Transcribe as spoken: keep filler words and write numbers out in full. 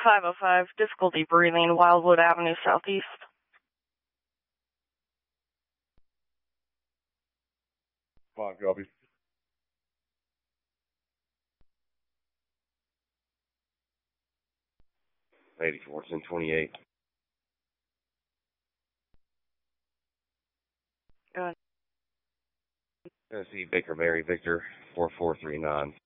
five oh five, difficulty breathing, Wildwood Avenue Southeast. Five, copy. eighty-four, ten twenty-eight. Go ahead. Tennessee, Baker Mary, Victor, four four three nine.